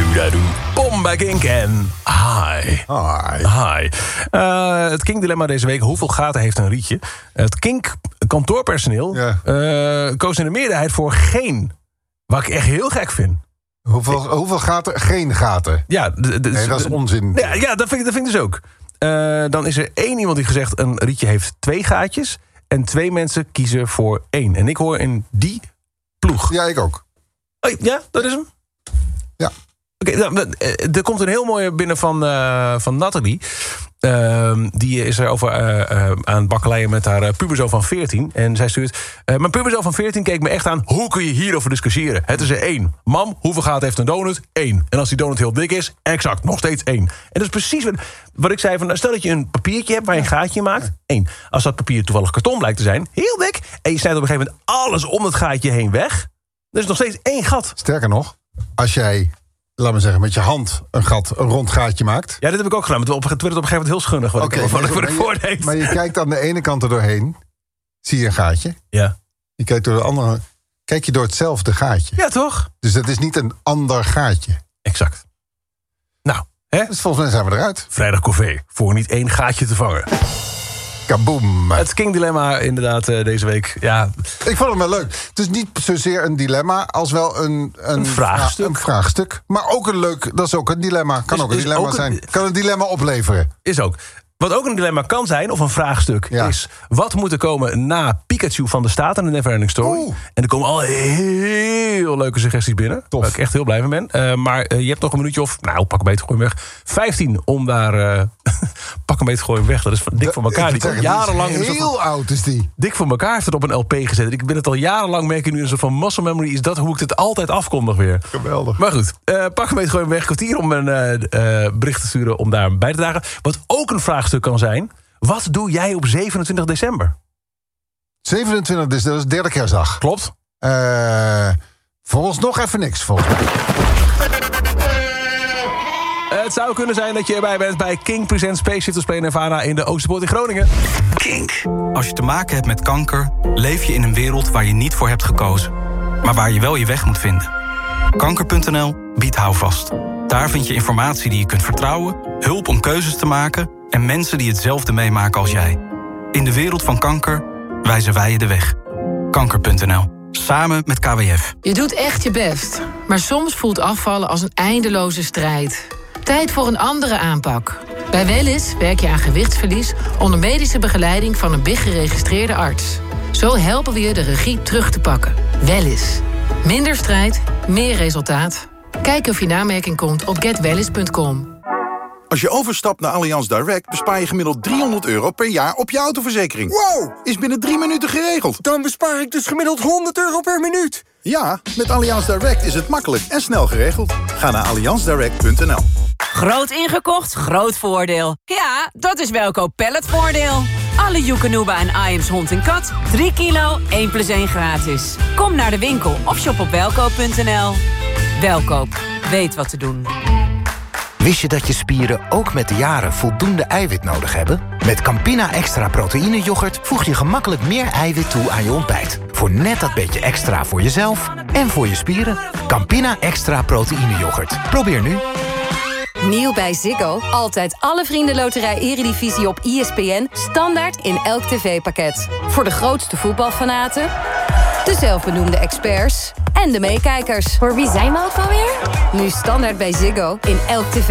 Bom bij Kink en hi. Het Kink-dilemma deze week. Hoeveel gaten heeft een rietje? Het Kink-kantoorpersoneel koos in de meerderheid voor geen. Wat ik echt heel gek vind. Hoeveel gaten? Geen gaten. Ja, nee, dat is onzin. Ja, dat vind ik dus ook. Dan is er één iemand die gezegd... een rietje heeft 2 gaatjes... en 2 mensen kiezen voor 1. En ik hoor in die ploeg. Ja, ik ook. Oh, ja, dat is hem? Ja. Oké, er komt een heel mooie binnen van Nathalie. Die is er over aan het bakkeleien met haar puberzoon van 14. En zij stuurt... mijn puberzoon van 14 keek me echt aan... hoe kun je hierover discussiëren? Het is er 1. Mam, hoeveel gaten heeft een donut? 1. En als die donut heel dik is, exact, nog steeds 1. En dat is precies wat ik zei. Stel dat je een papiertje hebt waar je een gaatje in maakt. 1. Als dat papier toevallig karton blijkt te zijn, heel dik... en je snijdt op een gegeven moment alles om het gaatje heen weg... dan is nog steeds 1 gat. Sterker nog, als jij... laat me zeggen, met je hand een rond gaatje maakt. Ja, dit heb ik ook gedaan. Het werd op een gegeven moment heel schunnig wat ik voor de voordeed. Maar je kijkt aan de ene kant er doorheen. Zie je een gaatje. Ja. Je kijkt door de andere. Kijk je door hetzelfde gaatje. Ja, toch? Dus dat is niet een ander gaatje. Exact. Nou, hè? Dus volgens mij zijn we eruit. Vrijdag corvée. Voor niet 1 gaatje te vangen. Kaboom. Het Kink-dilemma inderdaad deze week. Ja. Ik vond het wel leuk. Het is niet zozeer een dilemma als wel een vraagstuk. Een vraagstuk. Maar ook een leuk, dat is ook een dilemma. Kan ook een dilemma zijn. Kan een dilemma opleveren. Is ook. Wat ook een dilemma kan zijn, of een vraagstuk, is... wat moet er komen na Pikachu van de Staat en de Neverending Story? En er komen al heel leuke suggesties binnen. Tof. Waar ik echt heel blij van ben. Maar je hebt nog een minuutje of... nou, pak een beetje gooi hem weg. 15 om daar... pak een beetje gooi hem weg. Dat is dik voor elkaar. Die komt jarenlang... Heel oud is die. Dik voor elkaar heeft het op een LP gezet. Ik ben het al jarenlang, merk ik nu een soort van muscle memory... is dat hoe ik het altijd afkondig weer. Geweldig. Maar goed, pak een beetje gooi hem weg. Kwartier om een bericht te sturen om daar bij te dragen. Wat ook een vraagstuk kan zijn... wat doe jij op 27 december? 27 december, dat is derde kerstdag. Klopt. Volgens nog even niks, volgens mij. Het zou kunnen zijn dat je erbij bent bij Kink Presents Space Shifters Play Nirvana in de Oosterpoort in Groningen. Kink. Als je te maken hebt met kanker, leef je in een wereld waar je niet voor hebt gekozen. Maar waar je wel je weg moet vinden. Kanker.nl biedt houvast. Daar vind je informatie die je kunt vertrouwen, hulp om keuzes te maken en mensen die hetzelfde meemaken als jij. In de wereld van kanker wijzen wij je de weg. Kanker.nl. Samen met KWF. Je doet echt je best, maar soms voelt afvallen als een eindeloze strijd. Tijd voor een andere aanpak. Bij Wellness werk je aan gewichtsverlies onder medische begeleiding van een BIG-geregistreerde arts. Zo helpen we je de regie terug te pakken. Wellness. Minder strijd, meer resultaat. Kijk of je in aanmerking komt op getwellness.com. Als je overstapt naar Allianz Direct bespaar je gemiddeld €300 per jaar op je autoverzekering. Wow! Is binnen 3 minuten geregeld. Dan bespaar ik dus gemiddeld €100 per minuut. Ja, met Allianz Direct is het makkelijk en snel geregeld. Ga naar allianzdirect.nl. Groot ingekocht, groot voordeel. Ja, dat is Welkoop Palletvoordeel. Alle Joekanuba en Iams hond en kat. 3 kilo, 1 + 1 gratis. Kom naar de winkel of shop op welkoop.nl. Welkoop, weet wat te doen. Wist je dat je spieren ook met de jaren voldoende eiwit nodig hebben? Met Campina Extra Proteïne Yoghurt voeg je gemakkelijk meer eiwit toe aan je ontbijt. Voor net dat beetje extra voor jezelf en voor je spieren. Campina Extra Proteïne Yoghurt. Probeer nu. Nieuw bij Ziggo. Altijd alle Vriendenloterij Eredivisie op ESPN. Standaard in elk tv-pakket. Voor de grootste voetbalfanaten, de zelfbenoemde experts en de meekijkers. Voor wie zijn we ook alweer? Nu standaard bij Ziggo in elk tv.